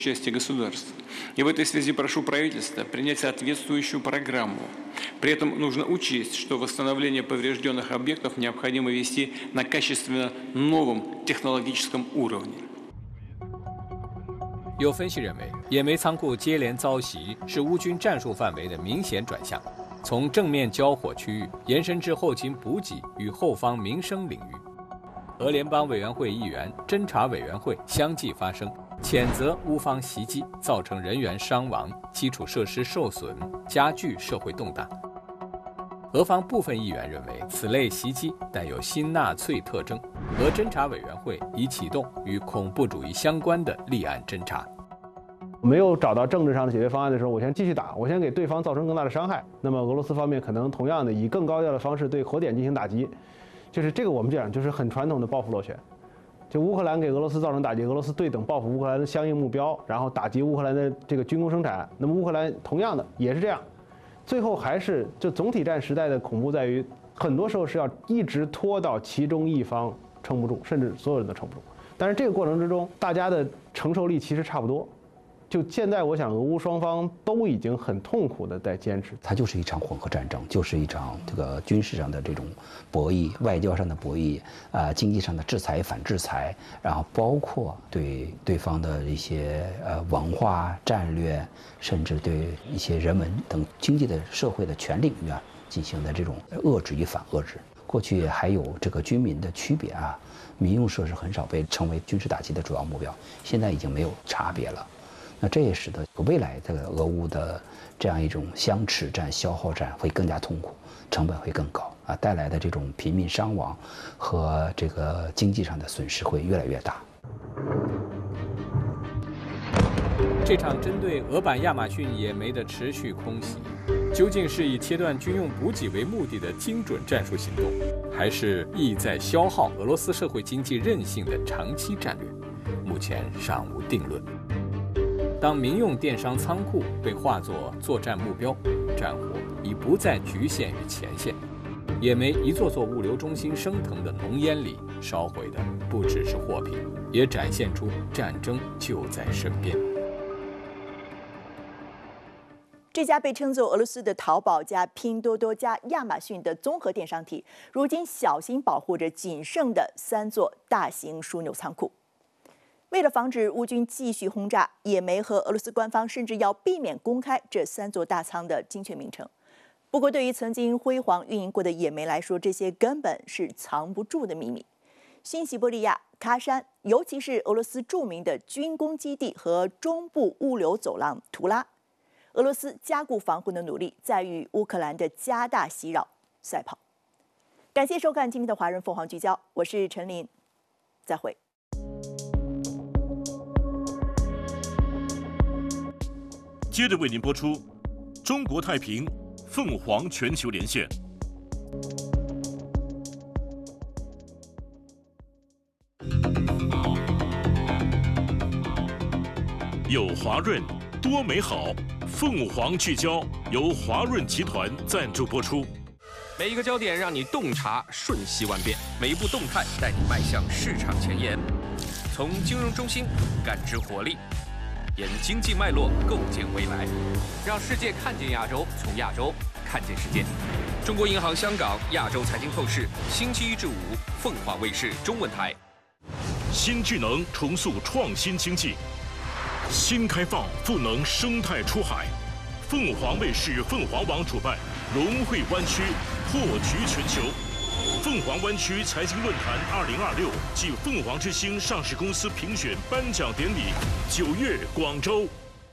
части государств. И в этой связи прошу правительства принять соответствующую программу. При этом нужно учесть, что восстановление поврежденных объектов необходимо вести на качественно новом технологическом уровне. 有分析认为，野煤仓库接连遭袭是乌军战术范围的明显转向，从正面交火区域延伸至后勤补给与后方民生领域。俄联邦委员会议员、侦察委员会相继发声，谴责乌方袭击造成人员伤亡、基础设施受损，加剧社会动荡。俄方部分议员认为，此类袭击带有新纳粹特征。俄侦察委员会已启动与恐怖主义相关的立案侦查。 没有找到政治上的解决方案的时候，我先继续打，我先给对方造成更大的伤害。那么俄罗斯方面可能同样的以更高调的方式对火点进行打击，就是这个我们讲就是很传统的报复螺旋。就乌克兰给俄罗斯造成打击，俄罗斯对等报复乌克兰的相应目标，然后打击乌克兰的这个军工生产。那么乌克兰同样的也是这样，最后还是就总体战时代的恐怖在于，很多时候是要一直拖到其中一方撑不住，甚至所有人都撑不住。但是这个过程之中，大家的承受力其实差不多。就现在，我想俄乌双方都已经很痛苦的在坚持。 它就是一场混合战争，就是一场这个军事上的这种博弈，外交上的博弈，经济上的制裁反制裁，然后包括对对方的一些文化战略，甚至对一些人文等经济的社会的全领域啊进行的这种遏制与反遏制。过去还有这个军民的区别啊，民用设施很少被成为军事打击的主要目标，现在已经没有差别了。那这也使得未来这个俄乌的这样一种相持战、消耗战会更加痛苦，成本会更高啊，带来的这种平民伤亡和这个经济上的损失会越来越大。 这场针对俄版亚马逊野煤的持续空袭，究竟是以切断军用补给为目的的精准战术行动，还是意在消耗俄罗斯社会经济韧性的长期战略？目前尚无定论。当民用电商仓库被化作作战目标，战火已不再局限于前线。野煤一座座物流中心升腾的浓烟里，烧毁的不只是货品，也展现出战争就在身边。 这家被称作俄罗斯的淘宝加拼多多加亚马逊的综合电商体，如今小心保护着仅剩的3座大型枢纽仓库。为了防止乌军继续轰炸，野煤和俄罗斯官方甚至要避免公开这3座大仓的精确名称。不过，对于曾经辉煌运营过的野煤来说，这些根本是藏不住的秘密。新西伯利亚、喀山，尤其是俄罗斯著名的军工基地和中部物流走廊图拉，俄罗斯加固防护的努力在与乌克兰的加大袭扰赛跑。感谢收看今天的华人凤凰聚焦，我是陈琳，再会。 接着为您播出中国太平凤凰全球连线。有华润，多美好。凤凰聚焦由华润集团赞助播出。 每一个焦点让你洞察瞬息万变，每一步动态带你迈向市场前沿。从金融中心感知活力，沿经济脉络构建未来，让世界看见亚洲，从亚洲看见世界。中国银行香港亚洲财经透视，星期1至5，凤凰卫视中文台。 新智能重塑创新经济，新开放赋能生态出海。凤凰卫视凤凰网主办融汇湾区，破局全球。凤凰湾区财经论坛2026暨凤凰之星上市公司评选颁奖典礼9月广州。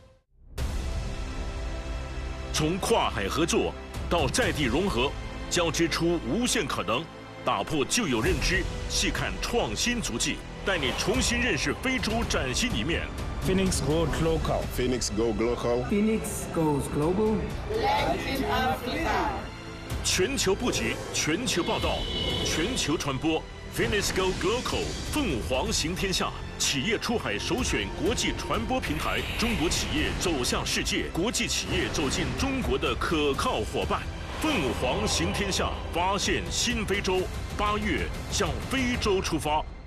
从跨海合作到在地融合，交织出无限可能，打破旧有认知，细看创新足迹，带你重新认识非洲崭新一面。 Phoenix goes local. Phoenix go local. Phoenix goes global. Latin Africa. 全球布局，全球报道，全球传播。Phoenix go local， 凤凰行天下，企业出海首选国际传播平台，中国企业走向世界，国际企业走进中国的可靠伙伴。凤凰行天下，发现新非洲，8月向非洲出发。